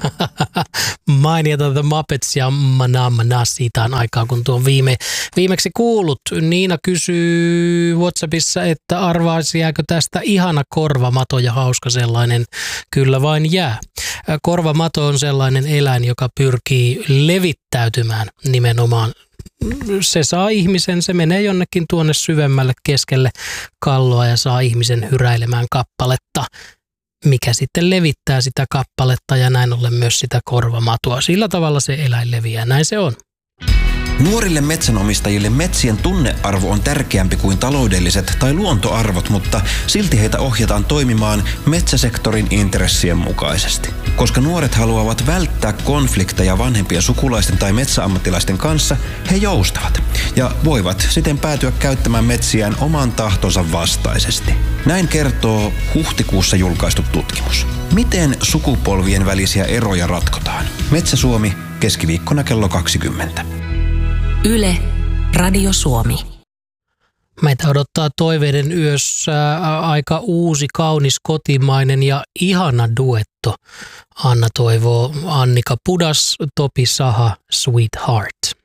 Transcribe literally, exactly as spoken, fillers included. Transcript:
Mainiota The Muppets ja Mana Mana, siitä on aikaa, kun tuon viime, viimeksi kuullut. Niina kysyy WhatsAppissa, että arvaisi jääkö tästä ihana korvamato ja hauska sellainen. Kyllä vain jää. Korvamato on sellainen eläin, joka pyrkii levittäytymään nimenomaan. Se saa ihmisen, se menee jonnekin tuonne syvemmälle keskelle kalloa ja saa ihmisen hyräilemään kappaletta, mikä sitten levittää sitä kappaletta ja näin ollen myös sitä korvamatoa. Sillä tavalla se eläin leviää, näin se on. Nuorille metsänomistajille metsien tunnearvo on tärkeämpi kuin taloudelliset tai luontoarvot, mutta silti heitä ohjataan toimimaan metsäsektorin intressien mukaisesti. Koska nuoret haluavat välttää konflikteja vanhempien sukulaisten tai metsäammattilaisten kanssa, he joustavat ja voivat siten päätyä käyttämään metsiään oman tahtonsa vastaisesti. Näin kertoo huhtikuussa julkaistu tutkimus. Miten sukupolvien välisiä eroja ratkotaan? Metsä Suomi, keskiviikkona kello kaksikymmentä. Yle, Radio Suomi. Meitä odottaa toiveiden yössä aika uusi, kaunis, kotimainen ja ihana duetto. Anna toivoo Annika Pudas, Topi Saha, Sweetheart.